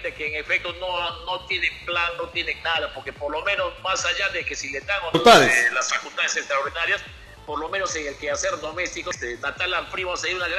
gente que en efecto no tiene plan, no tiene nada, porque por lo menos más allá de que si le dan las facultades extraordinarias, por lo menos en el quehacer doméstico, Natal Primo sería una gran